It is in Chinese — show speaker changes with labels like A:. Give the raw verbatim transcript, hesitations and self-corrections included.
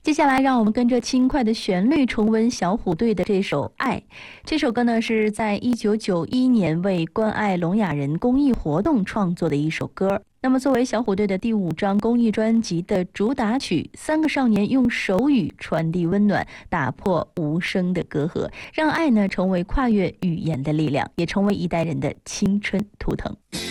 A: 接下来，让我们跟着轻快的旋律重温小虎队的这首《爱》。这首歌呢，是在一九九一年为关爱聋哑人公益活动创作的一首歌。那么，作为小虎队的第五张公益专辑的主打曲，三个少年用手语传递温暖，打破无声的隔阂，让爱呢成为跨越语言的力量，也成为一代人的青春图腾。